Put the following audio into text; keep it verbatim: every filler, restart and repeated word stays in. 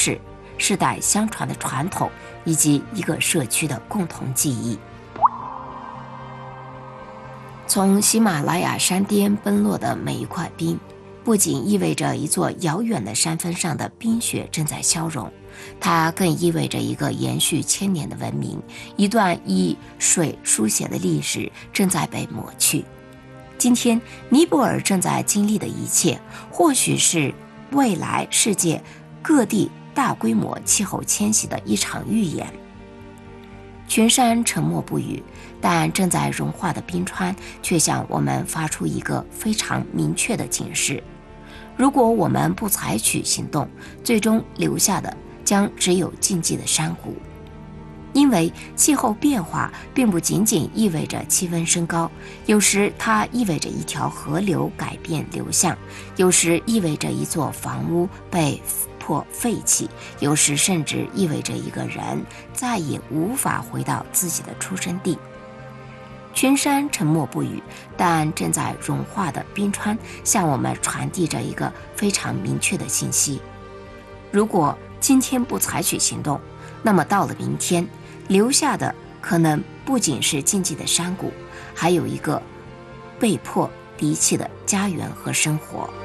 式、世代相传的传统，以及一个社区的共同记忆。从喜马拉雅山巅奔落的每一块冰，不仅意味着一座遥远的山峰上的冰雪正在消融，它更意味着一个延续千年的文明，一段以水书写的历史正在被抹去。今天尼泊尔正在经历的一切，或许是未来世界各地大规模气候迁徙的一场预演。群山沉默不语，但正在融化的冰川却向我们发出一个非常明确的警示：如果我们不采取行动，最终留下的将只有静寂的山谷。因为气候变化并不仅仅意味着气温升高，有时它意味着一条河流改变流向，有时意味着一座房屋被迫废弃，有时甚至意味着一个人再也无法回到自己的出生地。群山沉默不语，但正在融化的冰川向我们传递着一个非常明确的信息：如果今天不采取行动，那么到了明天，留下的可能不仅是静寂的山谷，还有一个被迫离弃的家园和生活。